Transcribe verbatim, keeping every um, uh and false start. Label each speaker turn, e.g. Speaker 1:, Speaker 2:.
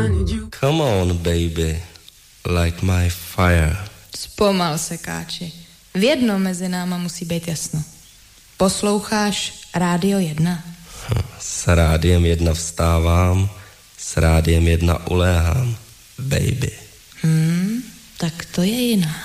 Speaker 1: Come on, baby, light my fire.
Speaker 2: Zpomal se, Káči. V jednom mezi náma musí být jasno. Posloucháš Rádio jedna?
Speaker 1: S Rádiem jedna vstávám, s Rádiem jedna uléhám, baby.
Speaker 2: Hmm, tak to je jiná.